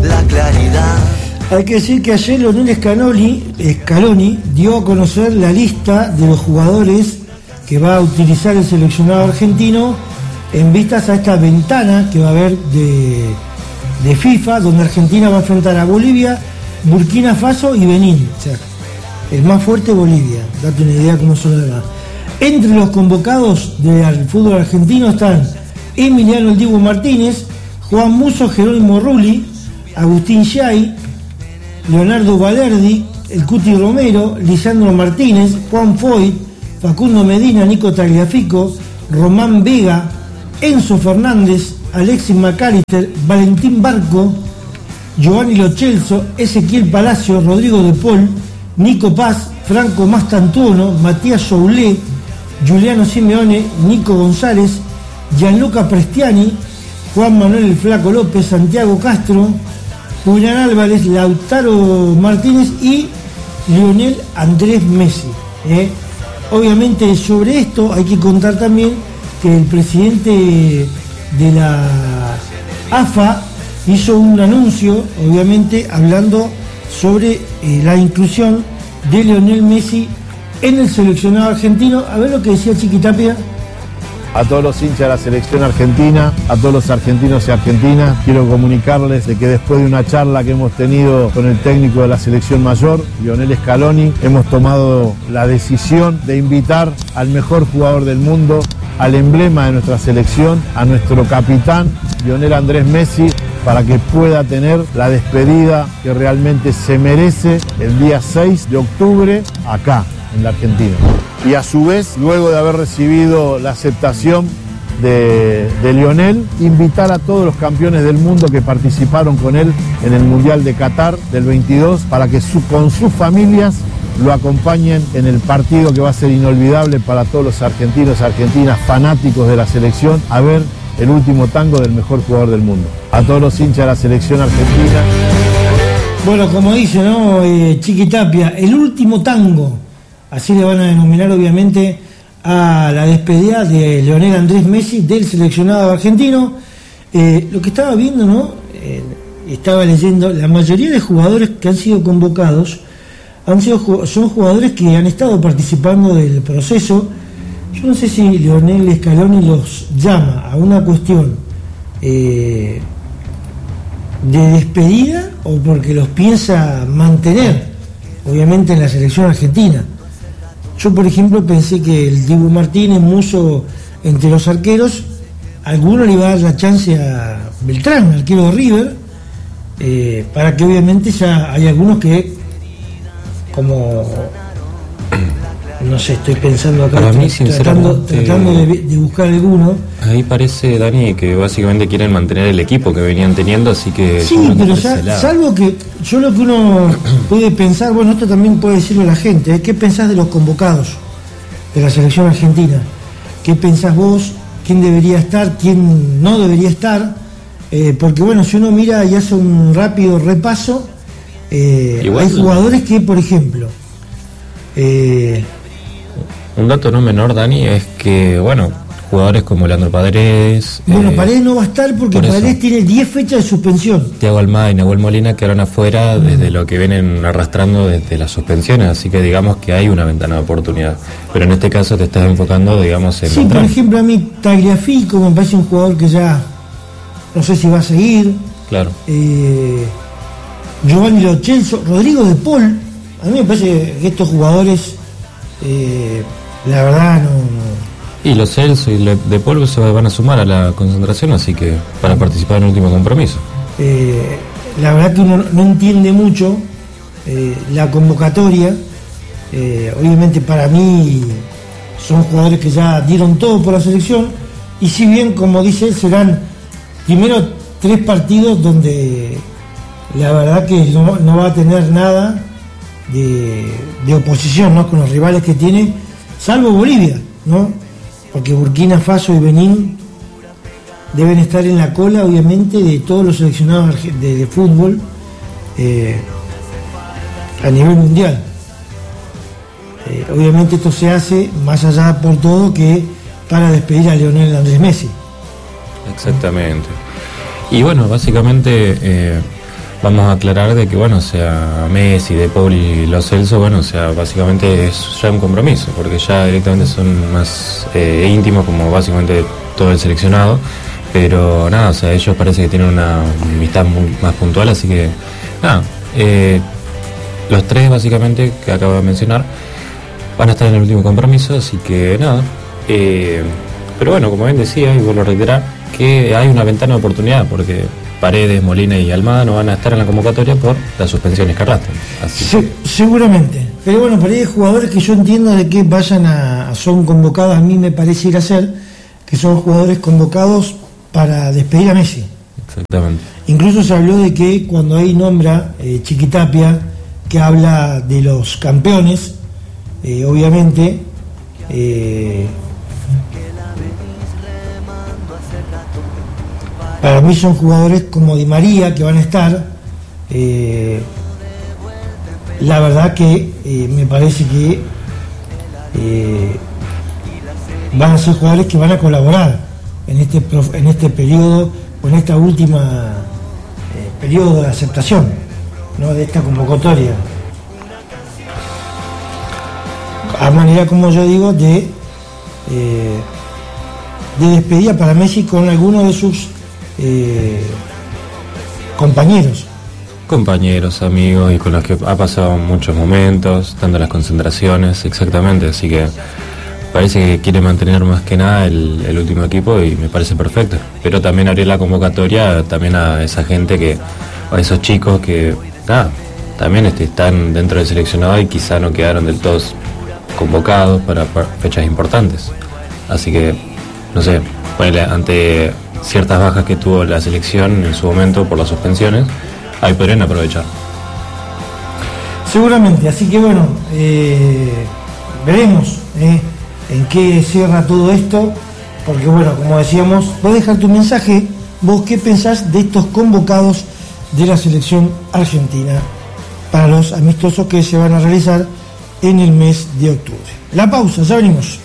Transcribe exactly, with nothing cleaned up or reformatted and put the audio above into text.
la claridad. Hay que decir que ayer Lionel Scaloni, Scaloni dio a conocer la lista de los jugadores que va a utilizar el seleccionado argentino en vistas a esta ventana que va a haber de, de FIFA, donde Argentina va a enfrentar a Bolivia, Burkina Faso y Benín. O sea, el más fuerte Bolivia, date una idea cómo son los demás. Entre los convocados del fútbol argentino están Emiliano El Dibu Martínez, Juan Musso, Jerónimo Rulli, Agustín Yay, Leonardo Valerdi, el Cuti Romero, Lisandro Martínez, Juan Foyt, Facundo Medina, Nico Tagliafico, Román Vega, Enzo Fernández, Alexis McAllister, Valentín Barco, Giovanni Lo Celso, Ezequiel Palacio, Rodrigo De Paul, Nico Paz, Franco Mastantuono, Matías Soulé, Giuliano Simeone, Nico González, Gianluca Prestiani, Juan Manuel El Flaco López, Santiago Castro, Julián Álvarez, Lautaro Martínez y Lionel Andrés Messi. ¿eh? Obviamente sobre esto hay que contar también que el presidente de la A F A hizo un anuncio, obviamente hablando sobre eh, la inclusión de Lionel Messi en el seleccionado argentino. A ver lo que decía Chiquitapia. A todos los hinchas de la selección argentina, a todos los argentinos y argentinas, quiero comunicarles de que después de una charla que hemos tenido con el técnico de la selección mayor, Lionel Scaloni, hemos tomado la decisión de invitar al mejor jugador del mundo, al emblema de nuestra selección, a nuestro capitán, Lionel Andrés Messi, para que pueda tener la despedida que realmente se merece el día seis de octubre acá, en la Argentina. Y a su vez, luego de haber recibido la aceptación de, de Lionel, invitar a todos los campeones del mundo que participaron con él en el Mundial de Qatar del veintidós para que su, con sus familias lo acompañen en el partido que va a ser inolvidable para todos los argentinos y argentinas fanáticos de la selección, a ver el último tango del mejor jugador del mundo. A todos los hinchas de la selección argentina. Bueno, como dice, ¿no? Eh, Chiquitapia, el último tango. Así le van a denominar obviamente a la despedida de Lionel Andrés Messi del seleccionado argentino. Eh, lo que estaba viendo, ¿no? Eh, estaba leyendo, la mayoría de jugadores que han sido convocados han sido, son jugadores que han estado participando del proceso. Yo no sé si Lionel Scaloni los llama a una cuestión eh, de despedida o porque los piensa mantener, obviamente, en la selección argentina. Yo, por ejemplo, pensé que el Dibu Martínez, Musso, entre los arqueros, alguno le iba a dar la chance a Beltrán, arquero de River, eh, para que obviamente ya hay algunos que, como, no sé, estoy pensando acá, para mí, tratando, tratando de, de buscar alguno. Ahí parece, Dani, que básicamente quieren mantener el equipo que venían teniendo, así que... Sí, pero ya, salvo que yo lo que uno puede pensar, bueno, esto también puede decirlo a la gente, ¿eh? ¿Qué pensás de los convocados de la selección argentina? ¿Qué pensás vos? ¿Quién debería estar? ¿Quién no debería estar? Eh, porque bueno, si uno mira y hace un rápido repaso, eh, hay jugadores que, por ejemplo... Eh, Un dato no menor, Dani, es que, bueno, jugadores como Leandro Paredes... Bueno, eh, Paredes no va a estar porque por Paredes tiene diez fechas de suspensión. Thiago Almada y Nahuel Molina quedaron afuera desde lo que vienen arrastrando desde las suspensiones, así que digamos que hay una ventana de oportunidad. Pero en este caso te estás enfocando, digamos, en... Sí, por ejemplo, a mí Tagliafico me parece un jugador que ya no sé si va a seguir. Claro. Eh, Giovanni Lo Celso, Rodrigo De Paul. A mí me parece que estos jugadores... Eh, la verdad no, no. Y los Celso y De Paul se van a sumar a la concentración, así que para participar en el último compromiso. Eh, la verdad que uno no entiende mucho eh, la convocatoria. Eh, obviamente para mí son jugadores que ya dieron todo por la selección y si bien, como dice él, serán primero tres partidos donde la verdad que no, no va a tener nada de, de oposición, ¿no? Con los rivales que tiene, salvo Bolivia, ¿no? Porque Burkina Faso y Benín deben estar en la cola, obviamente, de todos los seleccionados de, de fútbol eh, a nivel mundial. Eh, obviamente esto se hace más allá por todo que para despedir a Lionel Andrés Messi. Exactamente. Y bueno, básicamente eh, vamos a aclarar de que, bueno, o sea, Messi, De Paul y Lo Celso, bueno, o sea, básicamente es ya un compromiso, porque ya directamente son más eh, íntimos, como básicamente todo el seleccionado, pero nada, o sea, ellos parece que tienen una amistad muy, más puntual, así que, nada, eh, los tres básicamente que acabo de mencionar van a estar en el último compromiso, así que nada, eh, pero bueno, como bien decía, y vuelvo a reiterar, que hay una ventana de oportunidad, porque Paredes, Molina y Almada no van a estar en la convocatoria por la suspensión escarlata. Se, seguramente, pero bueno, por ahí hay jugadores que yo entiendo de que vayan a, son convocados, a mí me parece ir a ser, que son jugadores convocados para despedir a Messi. Exactamente. Incluso se habló de que cuando ahí nombra eh, Chiquitapia, que habla de los campeones, eh, obviamente, eh, para mí son jugadores como Di María que van a estar. Eh, la verdad que eh, me parece que eh, van a ser jugadores que van a colaborar en este en este periodo o en esta última eh, periodo de aceptación, ¿no?, de esta convocatoria, a manera, como yo digo, de eh, de despedida para Messi con algunos de sus eh, compañeros compañeros, amigos, y con los que ha pasado muchos momentos, tanto en las concentraciones, exactamente, así que parece que quiere mantener más que nada el, el último equipo y me parece perfecto, pero también abrir la convocatoria también a esa gente que, a esos chicos que nada, también este, están dentro del seleccionado y quizá no quedaron del todo convocados para, para fechas importantes, así que no sé, ponele, ante ciertas bajas que tuvo la selección en su momento por las suspensiones, ahí podrían aprovechar. Seguramente, así que bueno, eh, veremos eh, en qué cierra todo esto, porque bueno, como decíamos, podés dejar tu mensaje, vos qué pensás de estos convocados de la selección argentina para los amistosos que se van a realizar en el mes de octubre. La pausa, ya venimos.